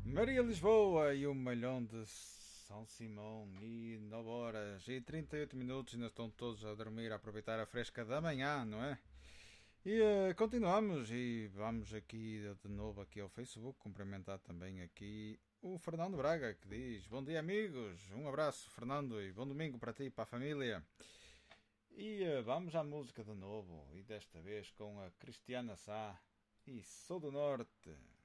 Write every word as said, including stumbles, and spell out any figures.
Maria Lisboa e o Malhão de São Simão e nove horas e trinta e oito minutos ainda estão todos a dormir, a aproveitar a fresca da manhã, não é? E eh, continuamos e vamos aqui de novo aqui ao Facebook cumprimentar também aqui o Fernando Braga que diz: bom dia amigos, um abraço Fernando e bom domingo para ti e para a família. E eh, vamos à música de novo e desta vez com a Cristiana Sá e Sou do Norte.